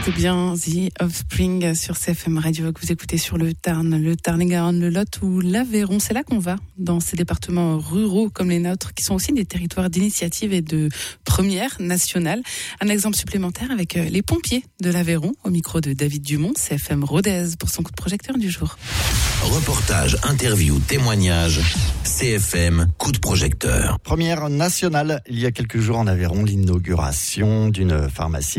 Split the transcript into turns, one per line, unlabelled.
C'était bien The Offspring sur CFM Radio que vous écoutez sur le Tarn, le Tarn-et-Garonne, le Lot ou l'Aveyron. C'est là qu'on va, dans ces départements ruraux comme les nôtres, qui sont aussi des territoires d'initiative et de première nationale. Un exemple supplémentaire avec les pompiers de l'Aveyron, au micro de David Dumont, CFM Rodez, pour son coup de projecteur du jour.
Reportage, interview, témoignage, CFM, coup de projecteur.
Première nationale, il y a quelques jours en Aveyron, l'inauguration d'une pharmacie